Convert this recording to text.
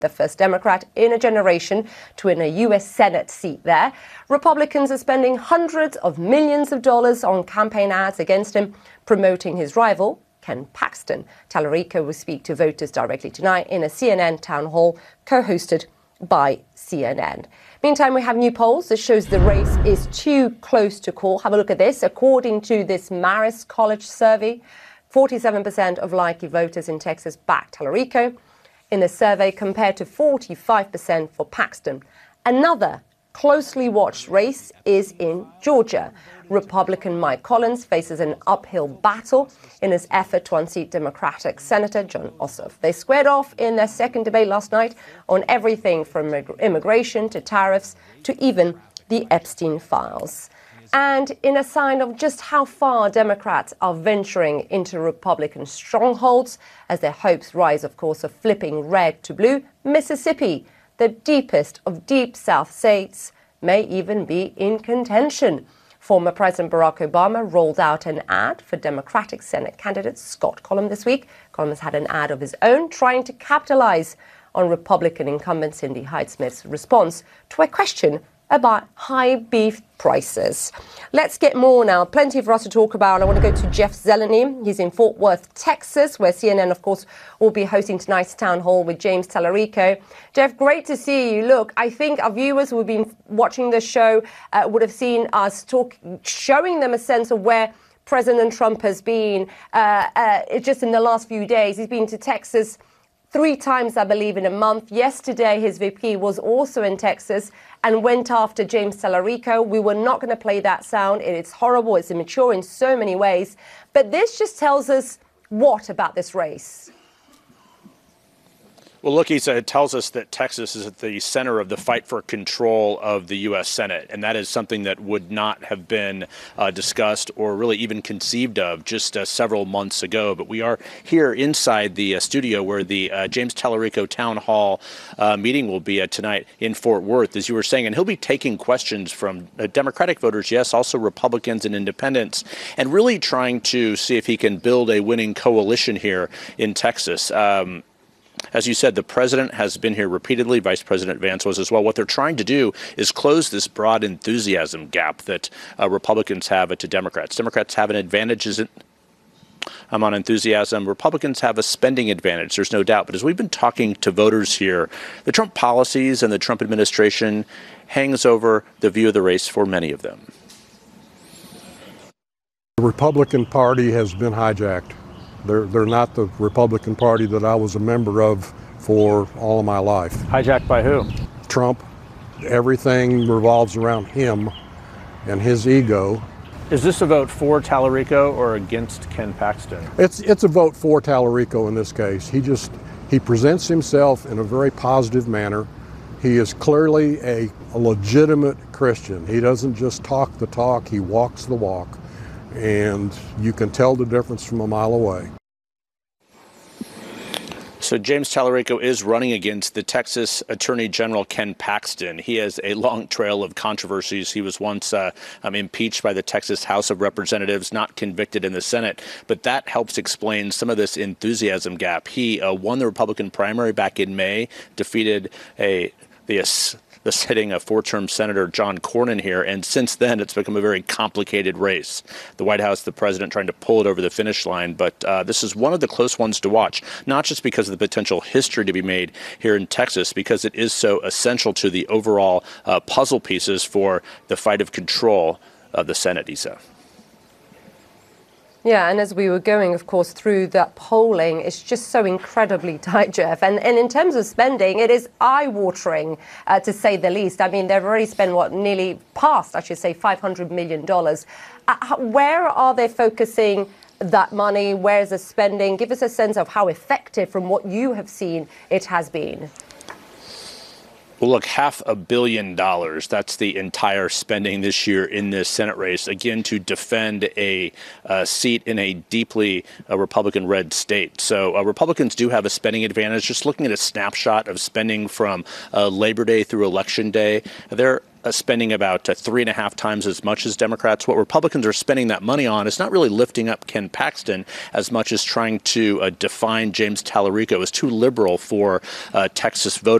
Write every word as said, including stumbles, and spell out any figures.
the first Democrat in a generation to win a U S Senate seat there. Republicans are spending hundreds of millions of dollars on campaign ads against him, promoting his rival, Ken Paxton. Tallarico will speak to voters directly tonight in a C N N town hall co-hosted by C N N. Meantime, we have new polls that shows the race is too close to call. Have a look at this. According to this Marist College survey, forty-seven percent of likely voters in Texas back Tallarico in the survey compared to forty-five percent for Paxton. Another closely watched race is in Georgia. Republican Mike Collins faces an uphill battle in his effort to unseat Democratic Senator Jon Ossoff. They squared off in their second debate last night on everything from immigration to tariffs to even the Epstein files. And in a sign of just how far Democrats are venturing into Republican strongholds as their hopes rise, of course, of flipping red to blue, Mississippi, the deepest of deep South states, may even be in contention. Former President Barack Obama rolled out an ad for Democratic Senate candidate Scott Cullum this week. Cullum has had an ad of his own trying to capitalize on Republican incumbent Cindy Hyde-Smith's response to a question about high beef prices. Let's get more now. Plenty for us to talk about. I want to go to Jeff Zeleny. He's in Fort Worth, Texas, where C N N, of course, will be hosting tonight's town hall with James Tallarico. Jeff, great to see you. Look, I think our viewers who have been watching the show uh, would have seen us talk, showing them a sense of where President Trump has been uh, uh, just in the last few days. He's been to Texas three times, I believe, in a month. Yesterday, his V P was also in Texas and went after James Tallarico. We were not going to play that sound. It's horrible. It's immature in so many ways. But this just tells us what about this race? Well, look, Isa, it tells us that Texas is at the center of the fight for control of the U S Senate, and that is something that would not have been uh, discussed or really even conceived of just uh, several months ago. But we are here inside the uh, studio where the uh, James Tallarico Town Hall uh, meeting will be at tonight in Fort Worth, as you were saying, and he'll be taking questions from uh, Democratic voters, yes, also Republicans and independents, and really trying to see if he can build a winning coalition here in Texas. Um, As you said, the president has been here repeatedly. Vice President Vance was as well. What they're trying to do is close this broad enthusiasm gap that uh, Republicans have to Democrats. Democrats have an advantage um, on enthusiasm. Republicans have a spending advantage, there's no doubt. But as we've been talking to voters here, the Trump policies and the Trump administration hangs over the view of the race for many of them. The Republican Party has been hijacked. They're, they're not the Republican Party that I was a member of for all of my life. Hijacked by who? Trump. Everything revolves around him and his ego. Is this a vote for Tallarico or against Ken Paxton? It's, it's a vote for Tallarico in this case. He just, he presents himself in a very positive manner. He is clearly a, a legitimate Christian. He doesn't just talk the talk, he walks the walk. And you can tell the difference from a mile away. So James Tallarico is running against the Texas Attorney General Ken Paxton. He has a long trail of controversies. He was once uh, um, impeached by the Texas House of Representatives, not convicted in the Senate. But that helps explain some of this enthusiasm gap. He uh, won the Republican primary back in May, defeated a the uh, the sitting of four-term Senator John Cornyn here, and since then it's become a very complicated race. The White House, the president trying to pull it over the finish line, but uh, this is one of the close ones to watch, not just because of the potential history to be made here in Texas, because it is so essential to the overall uh, puzzle pieces for the fight of control of the Senate, Isa. Yeah, and as we were going, of course, through that polling, it's just so incredibly tight, Jeff. And, and in terms of spending, it is eye-watering, uh, to say the least. I mean, they've already spent, what, nearly past, I should say, five hundred million dollars. Uh, where are they focusing that money? Where is the spending? Give us a sense of how effective, from what you have seen, it has been. Well, look, half a billion dollars. That's the entire spending this year in this Senate race, again, to defend a uh, seat in a deeply uh, Republican-red state. So uh, Republicans do have a spending advantage. Just looking at a snapshot of spending from uh, Labor Day through Election Day, they're uh, spending about uh, three and a half times as much as Democrats. What Republicans are spending that money on is not really lifting up Ken Paxton as much as trying to uh, define James Tallarico as too liberal for uh, Texas voters.